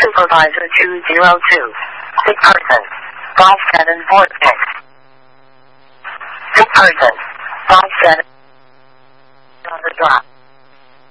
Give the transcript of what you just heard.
Supervisor 202. Sick person. 5746. Sick person. 57. On the drop.